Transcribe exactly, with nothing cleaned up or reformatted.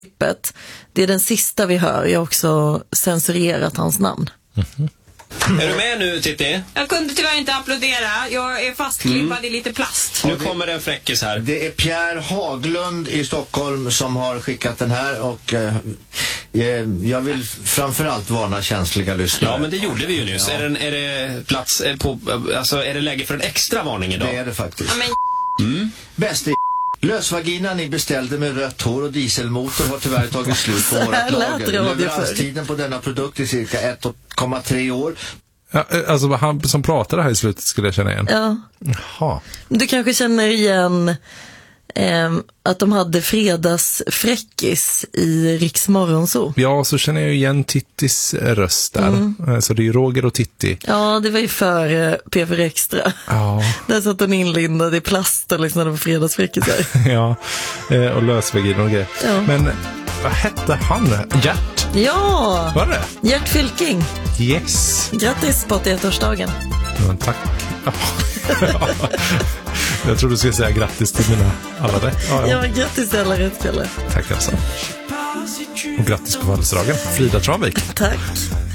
Det är den sista vi hör. Jag har också censurerat hans namn. Mm-hmm. Är du med nu, Titti? Jag kunde tyvärr inte applådera. Jag är fastklippad mm. i lite plast. Nu kommer det en fräckis här. Det är Pierre Haglund i Stockholm som har skickat den här. Och eh, jag vill framförallt varna känsliga lyssnare. Ja, men det gjorde vi ju nyss. Ja. Är, det, är det plats är på, alltså är det läge för en extra varning idag? Det är det faktiskt. Ja, men... mm. Bäst i lösvaginan ni beställde med rött hår och dieselmotor har tyvärr tagit slut på vårat lager. Leveranstiden på denna produkt är cirka ett komma tre år. Ja, alltså han som pratade här i slutet skulle jag känna igen. Ja. Jaha. Du kanske känner igen eh, att de hade fredagsfräckis i Riks Morgonzoo. Ja, så känner jag igen Tittis röst där. Mm. Så det är ju Roger och Titti. Ja, det var ju för P F Extra. Ja. Där satt hon inlindad i plast och lyssnade på fredagsfräckisar. Ja, och lösvägin och grejer. Ja. Men vad hette han? Gert? Ja! Var det? Gert Fylking. Yes. Grattis på åttioårsdagen. Ja, tack. Ja. Jag tror du ska säga grattis till mina alla rätt. Ja, ja. Ja, grattis till alla rätt, Kalle. Tack alltså. Och grattis på födelsedagen, Frida Tranvik. Tack.